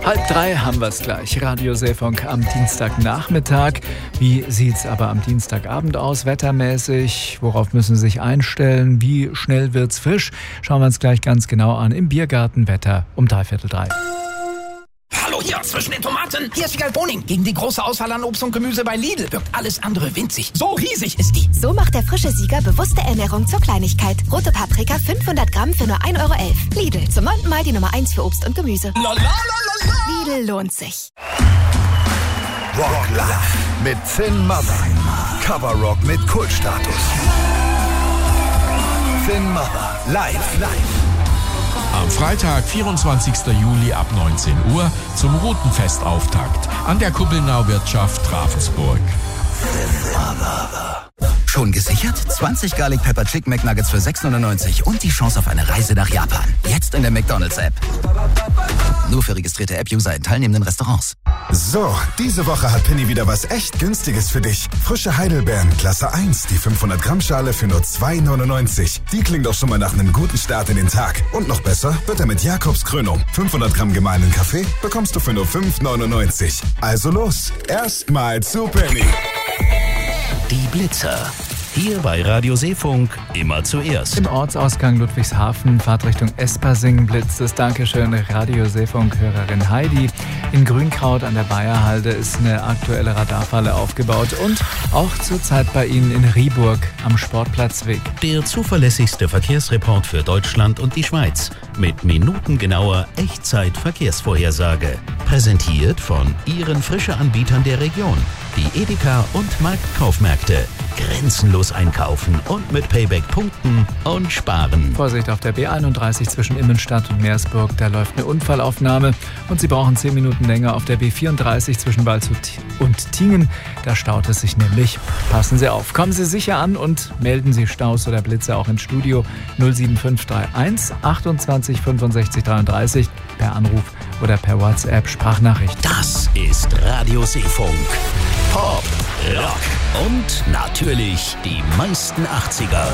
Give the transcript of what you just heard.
2:30 haben wir es gleich. Radio Seefunk am Dienstagnachmittag. Wie sieht's aber am Dienstagabend aus, wettermäßig? Worauf müssen Sie sich einstellen? Wie schnell wird's frisch? Schauen wir uns gleich ganz genau an im Biergartenwetter um 2:45. Hallo, hier zwischen den Tomaten. Hier ist Wiegald Boning. Gegen die große Auswahl an Obst und Gemüse bei Lidl wirkt alles andere winzig. So riesig ist die. So macht der frische Sieger bewusste Ernährung zur Kleinigkeit. Rote Paprika 500 Gramm für nur 1,11 €. Lidl, zum 9. Mal die Nummer 1 für Obst und Gemüse. Lidl lohnt sich. Rock Live mit Finn Mother. Coverrock mit Kultstatus. Finn Mother live. Am Freitag, 24. Juli ab 19 Uhr zum Routenfestauftakt an der Kuppelnau-Wirtschaft Ravensburg. Schon gesichert? 20 Garlic Pepper Chicken McNuggets für 6,99 € und die Chance auf eine Reise nach Japan. Jetzt in der McDonald's-App. Nur für registrierte App-User in teilnehmenden Restaurants. So, diese Woche hat Penny wieder was echt Günstiges für dich. Frische Heidelbeeren, Klasse 1, die 500 Gramm Schale für nur 2,99 €. Die klingt doch schon mal nach einem guten Start in den Tag. Und noch besser wird er mit Jakobs Krönung. 500 Gramm gemahlenen Kaffee bekommst du für nur 5,99 €. Also los, erstmal zu Penny. Die Blitzer. Hier bei Radio Seefunk immer zuerst. Im Ortsausgang Ludwigshafen, Fahrtrichtung Espersing, blitzt es. Dankeschön, Radio Seefunk-Hörerin Heidi. In Grünkraut an der Bayerhalde ist eine aktuelle Radarfalle aufgebaut und auch zurzeit bei Ihnen in Rieburg am Sportplatzweg. Der zuverlässigste Verkehrsreport für Deutschland und die Schweiz mit minutengenauer Echtzeit-Verkehrsvorhersage. Präsentiert von Ihren Frische-Anbietern der Region. Die Edeka und Marktkaufmärkte. Grenzenlos einkaufen und mit Payback punkten und sparen. Vorsicht auf der B31 zwischen Immenstadt und Meersburg, da läuft eine Unfallaufnahme und Sie brauchen 10 Minuten länger auf der B34 zwischen Waldshut und Tingen. Da staut es sich nämlich. Passen Sie auf. Kommen Sie sicher an und melden Sie Staus oder Blitze auch ins Studio 07531 28 65 33 per Anruf oder per WhatsApp Sprachnachricht. Das ist Radio Seefunk. Pop, Rock und natürlich die meisten 80er.